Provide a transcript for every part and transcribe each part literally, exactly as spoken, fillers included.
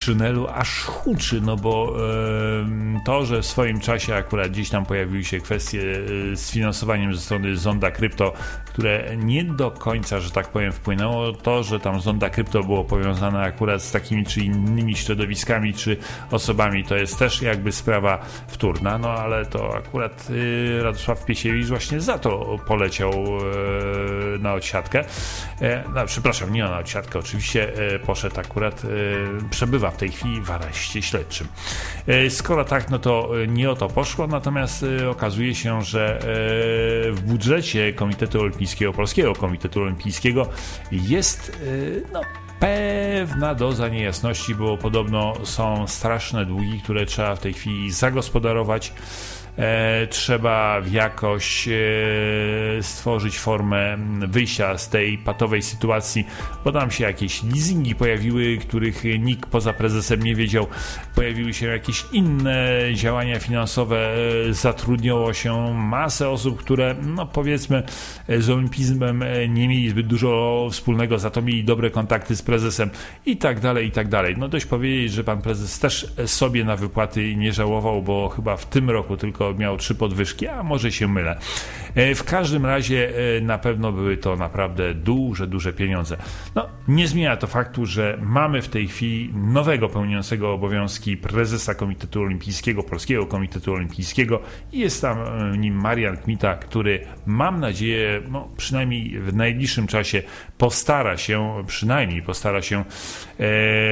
szynelu aż huczy, no bo e, to, że w swoim czasie akurat gdzieś tam pojawiły się kwestie e, z finansowaniem ze strony Zonda Krypto, które nie do końca, że tak powiem, wpłynęło, to, że tam Zonda Krypto było powiązane akurat z takimi czy innymi środowiskami czy osobami, to jest też jakby sprawa wtórna, no ale to akurat e, Radosław Piesiewicz właśnie za to poleciał e, na odsiadkę. E, no, przepraszam, nie na odsiadkę, oczywiście e, poszedł akurat, e, przebywa w tej chwili w areszcie śledczym. E, skoro tak, no to nie o to poszło, natomiast e, okazuje się, że e, w budżecie Komitetu Olimpijskiego, Polskiego Komitetu Olimpijskiego jest e, no pewna doza niejasności, bo podobno są straszne długi, które trzeba w tej chwili zagospodarować. E, trzeba jakoś e, stworzyć formę wyjścia z tej patowej sytuacji, bo tam się jakieś leasingi pojawiły, których nikt poza prezesem nie wiedział, pojawiły się jakieś inne działania finansowe, e, zatrudniało się masę osób, które no powiedzmy z olimpizmem nie mieli zbyt dużo wspólnego, za to mieli dobre kontakty z prezesem i tak dalej, i tak dalej. No dość powiedzieć, że pan prezes też sobie na wypłaty nie żałował, bo chyba w tym roku tylko miał trzy podwyżki, a może się mylę. W każdym razie na pewno były to naprawdę duże, duże pieniądze. No, nie zmienia to faktu, że mamy w tej chwili nowego pełniącego obowiązki prezesa Komitetu Olimpijskiego, Polskiego Komitetu Olimpijskiego i jest tam nim Marian Kmita, który mam nadzieję, no przynajmniej w najbliższym czasie postara się, przynajmniej postara się e,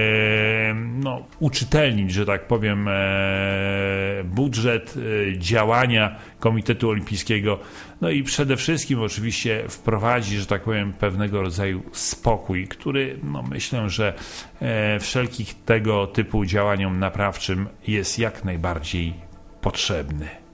no, uczytelnić, że tak powiem, e, budżet, e, działania Komitetu Olimpijskiego, no i przede wszystkim oczywiście wprowadzi, że tak powiem, pewnego rodzaju spokój, który no myślę, że e, wszelkich tego typu działaniom naprawczym jest jak najbardziej potrzebny.